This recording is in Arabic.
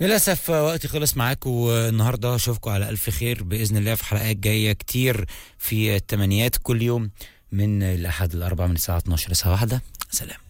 للأسف وقتي خلص معاكم النهاردة. أشوفكم على ألف خير بإذن الله في حلقات جاية كتير في التمانيات كل يوم من الأحد الأربعاء من الساعة 12 للساعة 1. سلام.